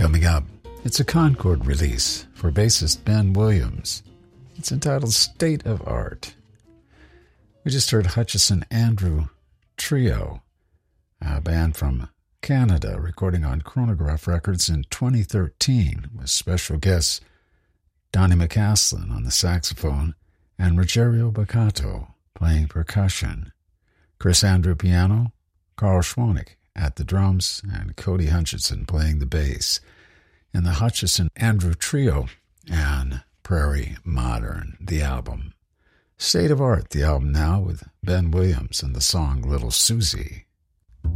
Coming up, it's a Concord release for bassist Ben Williams. It's entitled State of Art. We just heard Hutchison Andrew Trio, a band from Canada recording on Chronograph Records in 2013 with special guests Donnie McCaslin on the saxophone and Rogerio Baccato playing percussion. Chris Andrew piano, Carl Schwanek at the drums, and Cody Hutchinson playing the bass in the Hutchison Andrew Trio and Prairie Modern, the album. State of Art, the album now with Ben Williams and the song Little Susie.